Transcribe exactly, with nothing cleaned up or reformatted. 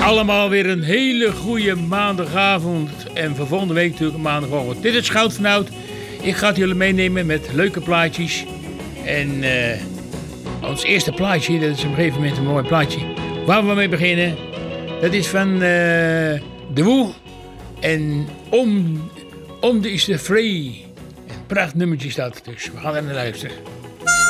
Allemaal weer een hele goede maandagavond. En voor volgende week natuurlijk een maandagochtend. Dit is Goud van Oud. Ik ga het jullie meenemen met leuke plaatjes. En uh, ons eerste plaatje, dat is op een gegeven moment een mooi plaatje. Waar we mee beginnen, dat is van uh, De Woe. En Om, om de is de Free. Een prachtig nummertje staat. Dus we gaan er naar luisteren.